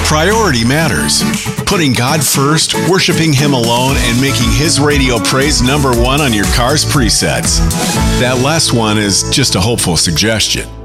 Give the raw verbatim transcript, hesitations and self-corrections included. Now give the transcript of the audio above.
Priority matters. Putting God first, worshiping Him alone, and making His radio praise number one on your car's presets. That last one is just a hopeful suggestion.